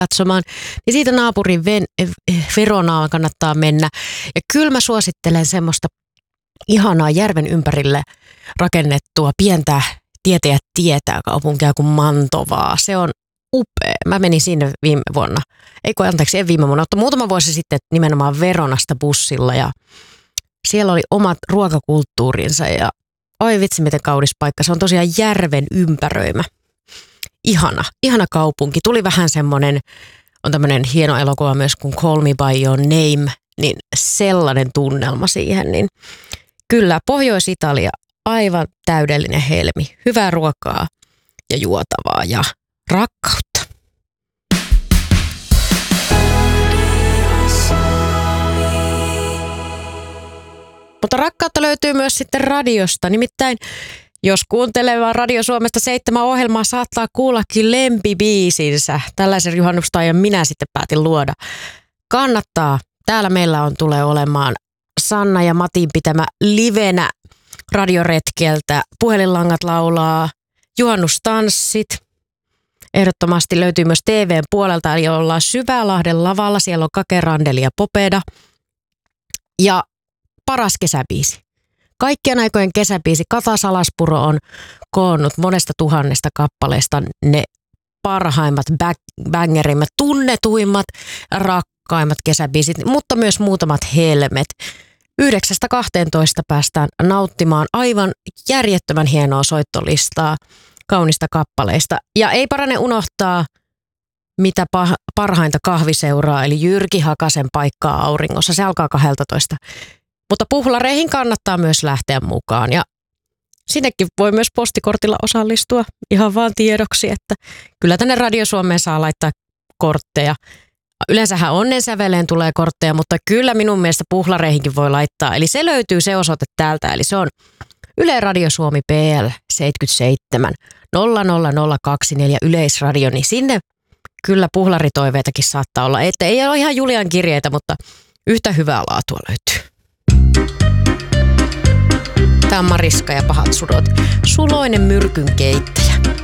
katsomaan, niin siitä naapurin Veronaan kannattaa mennä. Ja kyllä mä suosittelen semmoista ihanaa järven ympärille rakennettua pientä tietää kaupunkia kuin Mantovaa. Se on upea. Mä menin sinne viime vuonna. Ei viime vuonna, mutta muutama vuosi sitten nimenomaan Veronasta bussilla ja siellä oli omat ruokakulttuurinsa ja oi vitsi miten kaunis paikka. Se on tosiaan järven ympäröimä. Ihana kaupunki. Tuli vähän semmoinen, on tämmöinen hieno elokuva myös kuin Call Me By Your Name, niin sellainen tunnelma siihen. Niin kyllä Pohjois-Italia aivan täydellinen helmi. Hyvää ruokaa ja juotavaa ja rakkautta. Mutta rakkautta löytyy myös sitten radiosta. Nimittäin jos kuuntelee vaan Radio Suomesta 7 ohjelmaa, saattaa kuullakin lempibiisinsä. Tällaisen juhannustaajan minä sitten päätin luoda. Kannattaa. Täällä meillä tulee olemaan Sanna ja Matin pitämä livenä radioretkeltä. Puhelinlangat laulaa, juhannustanssit. Ehdottomasti löytyy myös TVn puolelta, eli ollaan Syvälahden lavalla. Siellä on Kake Randeli ja Popeda. Ja paras kesäbiisi. Kaikkien aikojen kesäbiisi. Kata Salaspuro on koonnut monesta tuhannesta kappaleesta ne parhaimmat, bangerimmät, tunnetuimmat, rakkaimmat kesäbiisit, mutta myös muutamat helmet. 9-12 päästään nauttimaan aivan järjettömän hienoa soittolistaa kaunista kappaleista. Ja ei parane unohtaa, mitä parhainta kahviseuraa, eli Jyrki Hakasen Paikkaa auringossa. Se alkaa 12. Mutta puhlareihin kannattaa myös lähteä mukaan ja sinnekin voi myös postikortilla osallistua ihan vaan tiedoksi, että kyllä tänne Radio Suomeen saa laittaa kortteja. Yleensähän onnensäveleen tulee kortteja, mutta kyllä minun mielestä puhlareihinkin voi laittaa. Eli se löytyy se osoite täältä, eli se on Yle Radio Suomi PL 77 00024 Yleisradio, niin sinne kyllä puhlaritoiveitakin saattaa olla. Että ei ole ihan Julian kirjeitä, mutta yhtä hyvää laatua löytyy. Tämä on Mariska ja pahat sudot. Suloinen myrkyn keittäjä.